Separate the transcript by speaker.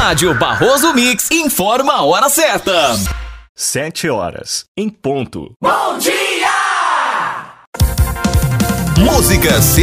Speaker 1: Rádio Barroso Mix informa a hora certa.
Speaker 2: 7h, em ponto.
Speaker 1: Bom dia! Música